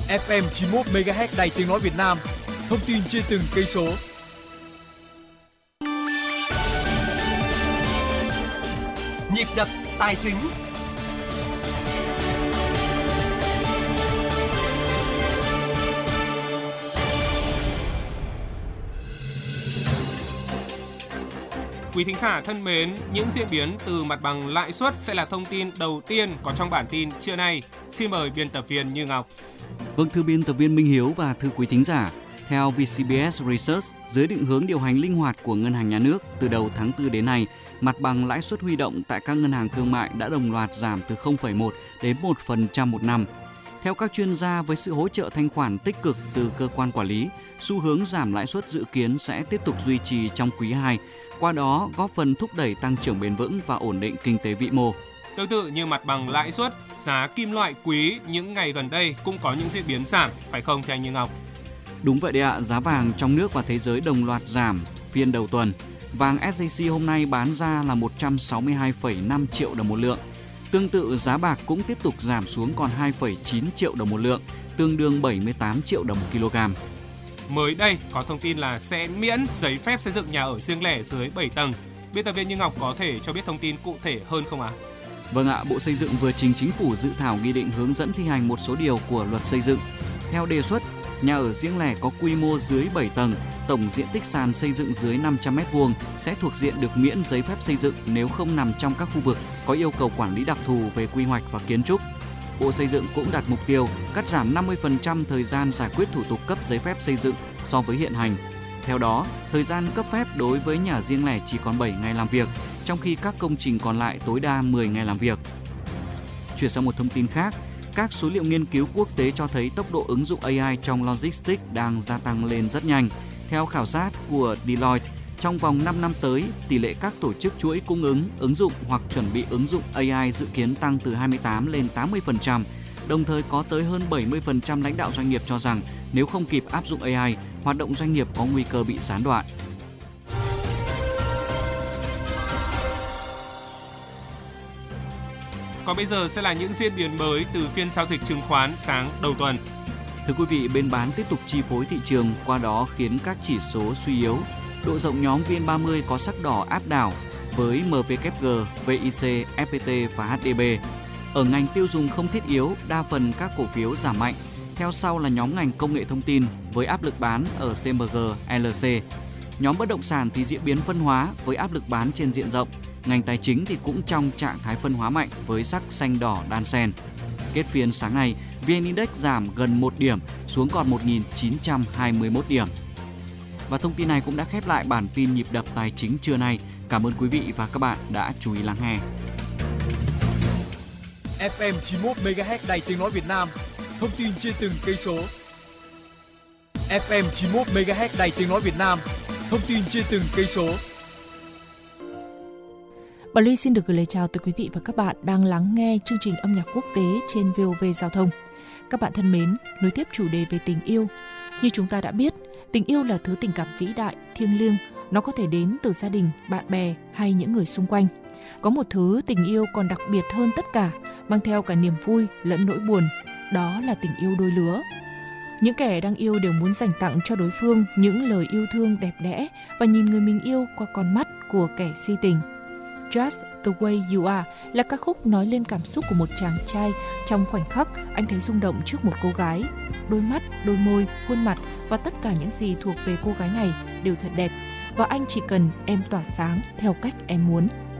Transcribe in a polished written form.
FM 91 MHz Đài Tiếng nói Việt Nam. Thông tin trên từng cây số. Nhịp đập tài chính. Quý thính giả thân mến, những diễn biến từ mặt bằng lãi suất sẽ là thông tin đầu tiên có trong bản tin trưa nay. Xin mời biên tập viên Như Ngọc. Vâng, thưa biên tập viên Minh Hiếu và thưa quý thính giả, theo VCBS Research, dưới định hướng điều hành linh hoạt của Ngân hàng Nhà nước, từ đầu tháng 4 đến nay, mặt bằng lãi suất huy động tại các ngân hàng thương mại đã đồng loạt giảm từ 0,1 đến 1% một năm. Theo các chuyên gia, với sự hỗ trợ thanh khoản tích cực từ cơ quan quản lý, xu hướng giảm lãi suất dự kiến sẽ tiếp tục duy trì trong quý 2, qua đó góp phần thúc đẩy tăng trưởng bền vững và ổn định kinh tế vĩ mô. Tương tự như mặt bằng lãi suất, giá kim loại quý những ngày gần đây cũng có những diễn biến giảm, phải không thưa anh Như Ngọc? Đúng vậy đấy ạ, giá vàng trong nước và thế giới đồng loạt giảm phiên đầu tuần. Vàng SJC hôm nay bán ra là 162,5 triệu đồng một lượng. Tương tự, giá bạc cũng tiếp tục giảm xuống còn 2,9 triệu đồng một lượng, tương đương 78 triệu đồng một kg. Mới đây có thông tin là sẽ miễn giấy phép xây dựng nhà ở riêng lẻ dưới 7 tầng. Biên tập viên Như Ngọc có thể cho biết thông tin cụ thể hơn không ạ? Vâng ạ, Bộ Xây dựng vừa trình Chính phủ dự thảo nghị định hướng dẫn thi hành một số điều của Luật Xây dựng. Theo đề xuất, nhà ở riêng lẻ có quy mô dưới 7 tầng, tổng diện tích sàn xây dựng dưới 500 m2 sẽ thuộc diện được miễn giấy phép xây dựng nếu không nằm trong các khu vực có yêu cầu quản lý đặc thù về quy hoạch và kiến trúc. Bộ Xây dựng cũng đặt mục tiêu cắt giảm 50% thời gian giải quyết thủ tục cấp giấy phép xây dựng so với hiện hành. Theo đó, thời gian cấp phép đối với nhà riêng lẻ chỉ còn 7 ngày làm việc, trong khi các công trình còn lại tối đa 10 ngày làm việc. Chuyển sang một thông tin khác, các số liệu nghiên cứu quốc tế cho thấy tốc độ ứng dụng AI trong logistics đang gia tăng lên rất nhanh. Theo khảo sát của Deloitte, trong vòng 5 năm tới, tỷ lệ các tổ chức chuỗi cung ứng dụng hoặc chuẩn bị ứng dụng AI dự kiến tăng từ 28 lên 80%. Đồng thời có tới hơn 70% lãnh đạo doanh nghiệp cho rằng nếu không kịp áp dụng AI, hoạt động doanh nghiệp có nguy cơ bị gián đoạn. Còn bây giờ sẽ là những diễn biến mới từ phiên giao dịch chứng khoán sáng đầu tuần. Thưa quý vị, bên bán tiếp tục chi phối thị trường, qua đó khiến các chỉ số suy yếu. Độ rộng nhóm VN30 có sắc đỏ áp đảo với MWG, VIC, FPT và HDB. Ở ngành tiêu dùng không thiết yếu, đa phần các cổ phiếu giảm mạnh. Theo sau là nhóm ngành công nghệ thông tin với áp lực bán ở CMG, LC. Nhóm bất động sản thì diễn biến phân hóa với áp lực bán trên diện rộng. Ngành tài chính thì cũng trong trạng thái phân hóa mạnh với sắc xanh đỏ đan xen. Kết phiên sáng nay, VN Index giảm gần 1 điểm xuống còn 1.921 điểm. Và thông tin này cũng đã khép lại bản tin nhịp đập tài chính trưa nay. Cảm ơn quý vị và các bạn đã chú ý lắng nghe. FM 91 MHz Đài Tiếng nói Việt Nam. Thông tin trên từng cây số. FM 91 MHz Đài Tiếng nói Việt Nam. Thông tin trên từng cây số. Bảo Ly xin được gửi lời chào tới quý vị và các bạn đang lắng nghe chương trình âm nhạc quốc tế trên VOV Giao thông. Các bạn thân mến, nối tiếp chủ đề về tình yêu. Như chúng ta đã biết, tình yêu là thứ tình cảm vĩ đại, thiêng liêng. Nó có thể đến từ gia đình, bạn bè hay những người xung quanh. Có một thứ tình yêu còn đặc biệt hơn tất cả, mang theo cả niềm vui lẫn nỗi buồn. Đó là tình yêu đôi lứa. Những kẻ đang yêu đều muốn dành tặng cho đối phương những lời yêu thương đẹp đẽ và nhìn người mình yêu qua con mắt của kẻ si tình. Just the way you are là ca khúc nói lên cảm xúc của một chàng trai trong khoảnh khắc anh thấy rung động trước một cô gái. Đôi mắt, đôi môi, khuôn mặt và tất cả những gì thuộc về cô gái này đều thật đẹp và anh chỉ cần em tỏa sáng theo cách em muốn.